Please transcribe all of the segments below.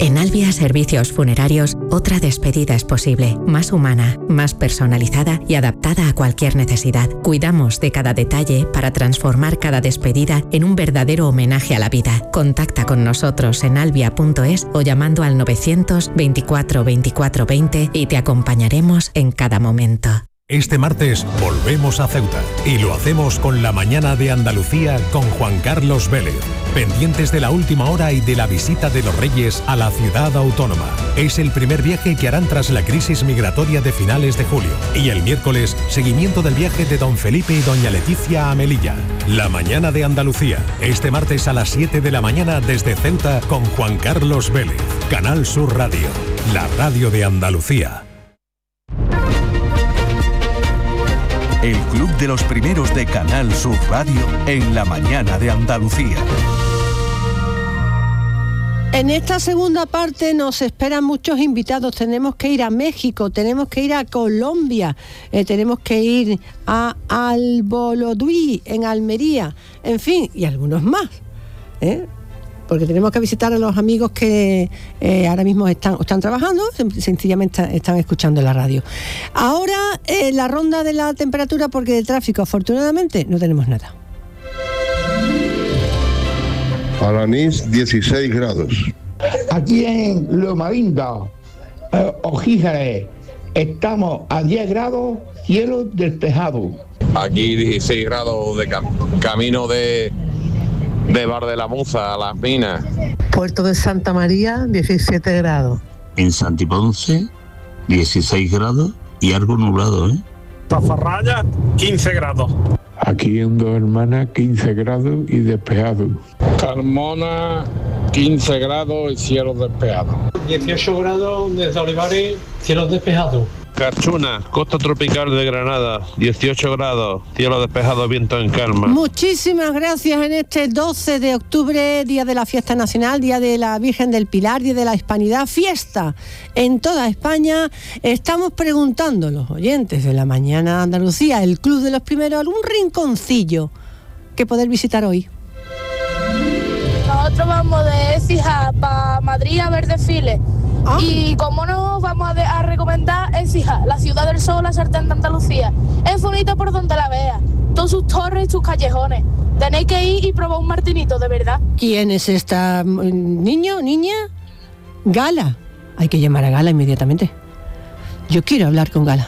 En Albia Servicios Funerarios, otra despedida es posible, más humana, más personalizada y adaptada a cualquier necesidad. Cuidamos de cada detalle para transformar cada despedida en un verdadero homenaje a la vida. Contacta con nosotros en albia.es o llamando al 924 24 20 y te acompañaremos en cada momento. Este martes volvemos a Ceuta y lo hacemos con la mañana de Andalucía con Juan Carlos Vélez. Pendientes de la última hora y de la visita de los Reyes a la ciudad autónoma. Es el primer viaje que harán tras la crisis migratoria de finales de julio. Y el miércoles, seguimiento del viaje de don Felipe y doña Leticia a Melilla. La mañana de Andalucía. Este martes a las 7 de la mañana desde Ceuta con Juan Carlos Vélez. Canal Sur Radio. La radio de Andalucía. El Club de los Primeros de Canal Sur Radio en la mañana de Andalucía. En esta segunda parte nos esperan muchos invitados. Tenemos que ir a México, tenemos que ir a Colombia, tenemos que ir a Alboloduí, en Almería, en fin, y algunos más, porque tenemos que visitar a los amigos que ahora mismo están trabajando, sencillamente están escuchando la radio. Ahora la ronda de la temperatura, porque de tráfico afortunadamente no tenemos nada. Alanís, 16 grados. Aquí en Lomarinda, Ojíjare, estamos a 10 grados, cielo despejado. Aquí 16 grados de camino de Bar de la Muza a Las Minas. Puerto de Santa María, 17 grados. En Santiponce, 16 grados y algo nublado, Tafarraya, 15 grados. Aquí en Dos Hermanas, 15 grados y despejado. Carmona, 15 grados y cielos despejados. 18 grados desde Olivares, cielos despejados. Carchuna, costa tropical de Granada, 18 grados, cielo despejado, viento en calma. Muchísimas gracias en este 12 de octubre, día de la fiesta nacional, día de la Virgen del Pilar, día de la Hispanidad, fiesta en toda España. Estamos preguntando a los oyentes de la mañana de Andalucía, el Club de los Primeros, algún rinconcillo que poder visitar hoy. Nosotros vamos de Écija para Madrid a ver desfiles. Y como nos vamos a recomendar Écija, la ciudad del sol, la sartén de Andalucía. Es bonita por donde la veas, todas sus torres y sus callejones. Tenéis que ir y probar un martinito, de verdad. ¿Quién es esta niño, niña? Gala. Hay que llamar a Gala inmediatamente. Yo quiero hablar con Gala.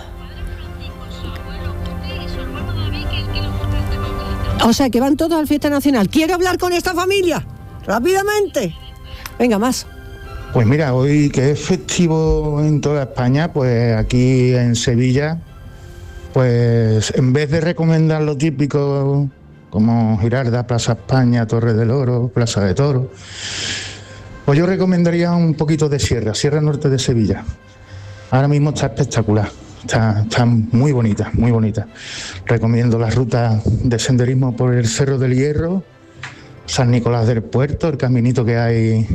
O sea, que van todos al Fiesta Nacional. Quiero hablar con esta familia. Rápidamente. Venga, más. Pues mira, hoy que es festivo en toda España, pues aquí en Sevilla, pues en vez de recomendar lo típico como Girarda, Plaza España, Torre del Oro, Plaza de Toros, pues yo recomendaría un poquito de Sierra Norte de Sevilla. Ahora mismo está espectacular, está muy bonita, muy bonita. Recomiendo la ruta de senderismo por el Cerro del Hierro, San Nicolás del Puerto, el caminito que hay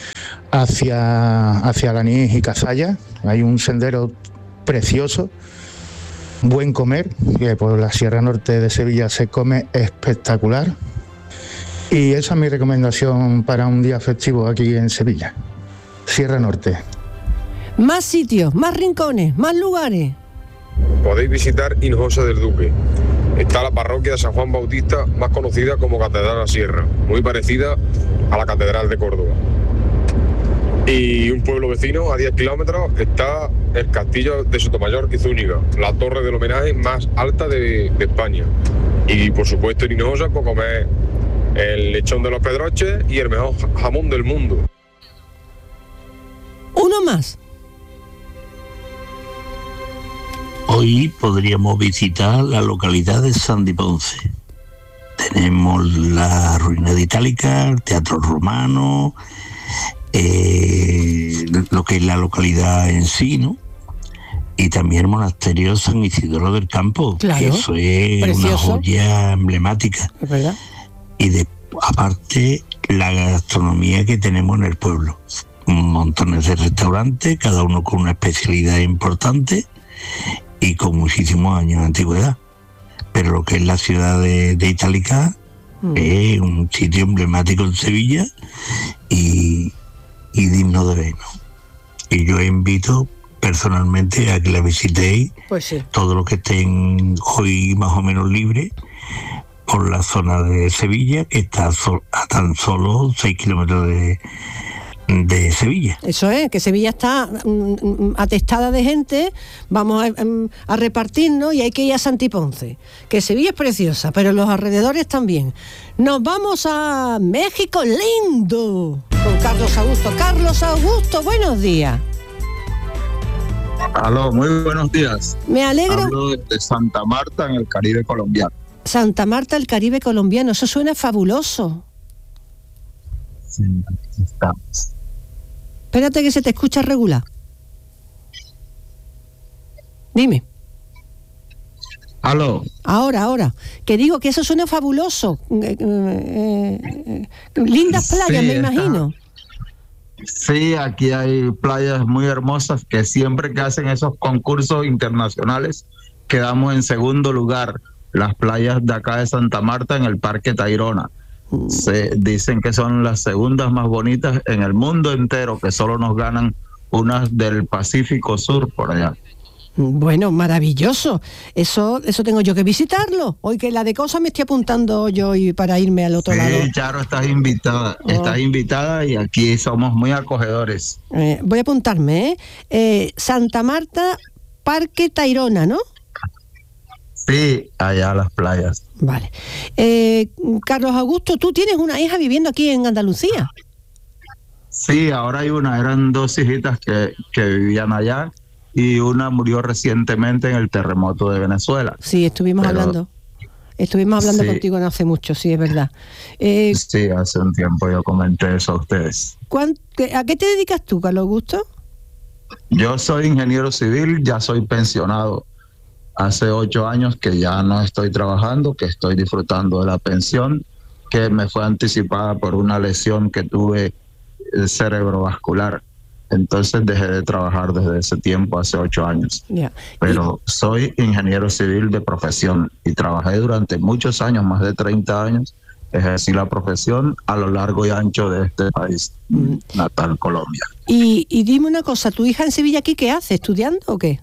hacia Alanís y Cazalla. Hay un sendero precioso, buen comer, que por la Sierra Norte de Sevilla se come espectacular. Y esa es mi recomendación para un día festivo aquí en Sevilla, Sierra Norte. Más sitios, más rincones, más lugares. Podéis visitar Hinojosa del Duque. Está la parroquia de San Juan Bautista, más conocida como Catedral de la Sierra, muy parecida a la Catedral de Córdoba. Y un pueblo vecino, a 10 kilómetros, está el castillo de Sotomayor y Zúñiga, la torre del homenaje más alta de España. Y por supuesto en Hinojosa, pues comer el lechón de los Pedroches y el mejor jamón del mundo. Uno más. Hoy podríamos visitar la localidad de Santiponce. Tenemos la ruina de Itálica, el Teatro Romano, lo que es la localidad en sí, ¿no? Y también el monasterio San Isidoro del Campo, claro, que eso es precioso, una joya emblemática. Es verdad. Y aparte la gastronomía que tenemos en el pueblo. Montones de restaurantes, cada uno con una especialidad importante y con muchísimos años de antigüedad. Pero lo que es la ciudad de Itálica es un sitio emblemático en Sevilla y digno lleno de vino. Y yo invito personalmente a que la visitéis, pues sí, todos los que estén hoy más o menos libres, por la zona de Sevilla, que está a tan solo 6 kilómetros de Sevilla. Eso es, que Sevilla está atestada de gente, vamos a repartirnos y hay que ir a Santiponce, que Sevilla es preciosa, pero los alrededores también. Nos vamos a México lindo, con Carlos Augusto. Carlos Augusto, buenos días. Aló, muy buenos días. Me alegro. Hablo de Santa Marta, en el Caribe colombiano. Santa Marta, el Caribe colombiano, eso suena fabuloso. Sí, aquí estamos. Espérate que se te escucha regular. Dime. Aló. Ahora. Que digo que eso suena fabuloso. Lindas playas, sí, me imagino. Sí, aquí hay playas muy hermosas que siempre que hacen esos concursos internacionales quedamos en segundo lugar. Las playas de acá de Santa Marta en el Parque Tayrona. Se dicen que son las segundas más bonitas en el mundo entero, que solo nos ganan unas del Pacífico Sur por allá. Bueno, maravilloso. Eso tengo yo que visitarlo. Hoy que la de cosas me estoy apuntando yo y para irme al otro lado. Sí, Charo, estás invitada. Estás invitada y aquí somos muy acogedores. Voy a apuntarme, Santa Marta, Parque Tayrona, ¿no? Sí, allá las playas. Vale. Carlos Augusto, tú tienes una hija viviendo aquí en Andalucía. Sí, ahora hay una. Eran 2 hijitas que vivían allá y una murió recientemente en el terremoto de Venezuela. Sí, estuvimos hablando sí, contigo no hace mucho, sí, es verdad. Sí, hace un tiempo yo comenté eso a ustedes. ¿A qué te dedicas tú, Carlos Augusto? Yo soy ingeniero civil, ya soy pensionado. Hace 8 años que ya no estoy trabajando, que estoy disfrutando de la pensión, que me fue anticipada por una lesión que tuve cerebrovascular. Entonces dejé de trabajar desde ese tiempo, hace 8 años. Yeah. Pero soy ingeniero civil de profesión y trabajé durante muchos años, más de 30 años, ejercí la profesión a lo largo y ancho de este país natal, Colombia. Y dime una cosa, ¿tu hija en Sevilla aquí qué hace? ¿Estudiando o qué?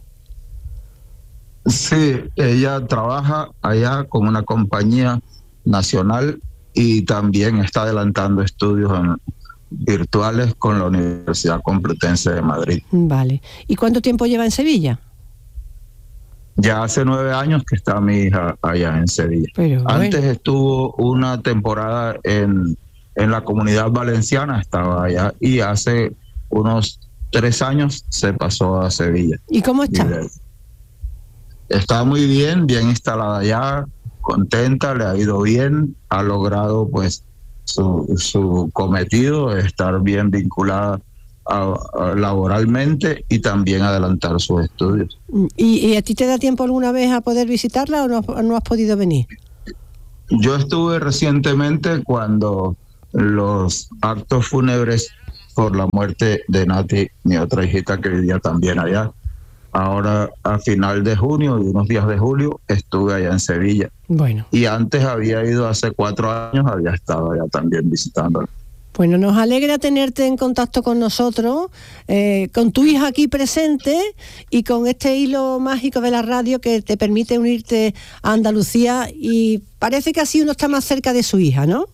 Sí, ella trabaja allá con una compañía nacional y también está adelantando estudios virtuales con la Universidad Complutense de Madrid. Vale. ¿Y cuánto tiempo lleva en Sevilla? Ya hace 9 años que está mi hija allá en Sevilla. Pero, antes estuvo una temporada en la Comunidad Valenciana, estaba allá, y hace unos 3 años se pasó a Sevilla. ¿Y cómo está? Está muy bien instalada allá, contenta, le ha ido bien, ha logrado pues su cometido de estar bien vinculada laboralmente y también adelantar sus estudios. ¿Y a ti te da tiempo alguna vez a poder visitarla o no has podido venir? Yo estuve recientemente cuando los actos fúnebres por la muerte de Nati, mi otra hijita que vivía también allá. Ahora a final de junio y unos días de julio estuve allá en Sevilla. Bueno. Y antes había ido hace 4 años, había estado allá también visitándola. Bueno, nos alegra tenerte en contacto con nosotros, con tu hija aquí presente y con este hilo mágico de la radio que te permite unirte a Andalucía, y parece que así uno está más cerca de su hija, ¿no?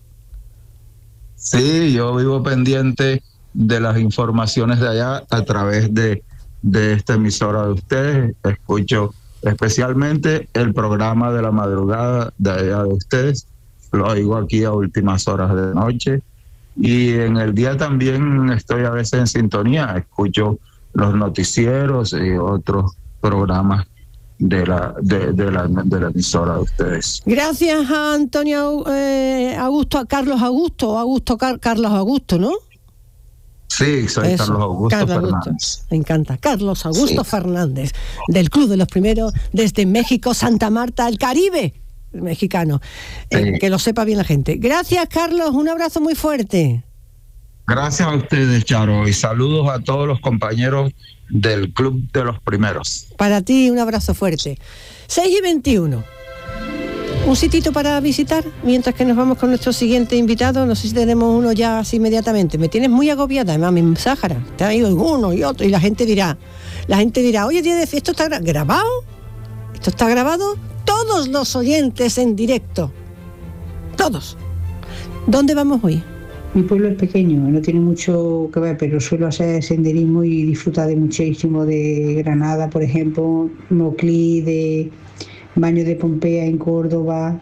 Sí, yo vivo pendiente de las informaciones de allá a través de esta emisora de ustedes. Escucho especialmente el programa de la madrugada de allá de ustedes, lo oigo aquí a últimas horas de noche, y en el día también estoy a veces en sintonía, escucho los noticieros y otros programas de la emisora de ustedes. Gracias a Antonio Augusto, a Carlos Augusto, Carlos Augusto, ¿no? Sí, soy Carlos Augusto Fernández. Me encanta. Carlos Augusto Fernández, del Club de los Primeros, desde México, Santa Marta, el Caribe mexicano. Que lo sepa bien la gente. Gracias, Carlos. Un abrazo muy fuerte. Gracias a ustedes, Charo. Y saludos a todos los compañeros del Club de los Primeros. Para ti, un abrazo fuerte. 6:21. Un sitito para visitar mientras que nos vamos con nuestro siguiente invitado. No sé si tenemos uno ya así inmediatamente. Me tienes muy agobiada, además, en Sáhara. Te ha ido uno y otro y la gente dirá, oye, ¿esto está grabado? ¿Esto está grabado? Todos los oyentes en directo. Todos. ¿Dónde vamos hoy? Mi pueblo es pequeño, no tiene mucho que ver, pero suelo hacer senderismo y disfrutar de muchísimo de Granada, por ejemplo, Moclí, de Baño de Pompea en Córdoba,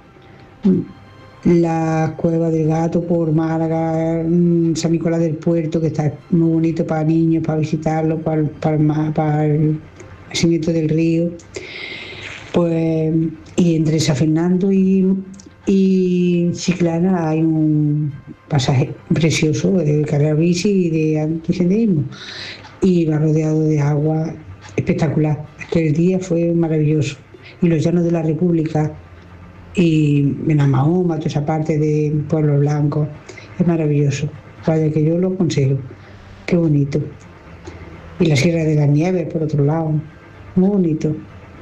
la Cueva del Gato por Málaga, San Nicolás del Puerto, que está muy bonito para niños, para visitarlo, para el nacimiento del río. Pues, y entre San Fernando y Chiclana hay un pasaje precioso de carrera bici y de antisenderismo, y va rodeado de agua espectacular. El día fue maravilloso, y los llanos de la República y Benamahoma, toda esa parte de Pueblo Blanco, es maravilloso. Vaya que yo lo aconsejo, qué bonito. Y la Sierra de las Nieves por otro lado, muy bonito.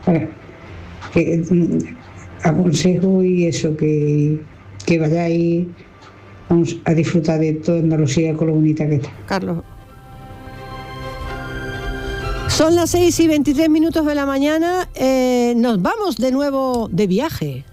Aconsejo y eso, que vayáis a disfrutar de toda Andalucía con lo bonita que está. Carlos. Son las 6:23 de la mañana. Nos vamos de nuevo de viaje.